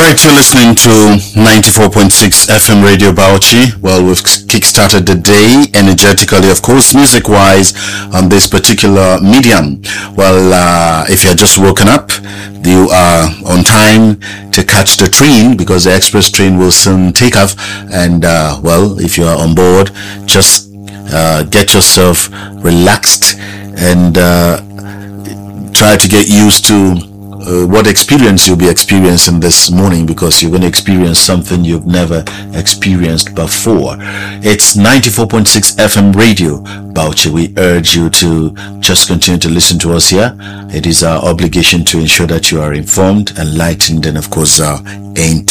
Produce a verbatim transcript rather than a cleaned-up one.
right, you're listening to ninety-four point six F M Radio Bauchi. Well, we've kick-started the day energetically, of course, music-wise, on this particular medium. Well, uh, if you're just woken up, you are on time to catch the train because the express train will soon take off. And, uh, well, if you are on board, just uh, get yourself relaxed and uh, try to get used to Uh, what experience you'll be experiencing this morning, because you're going to experience something you've never experienced before. It's ninety-four point six F M Radio Bauchi. We urge you to just continue to listen to us here. It is our obligation to ensure that you are informed, enlightened, and of course uh, entertained.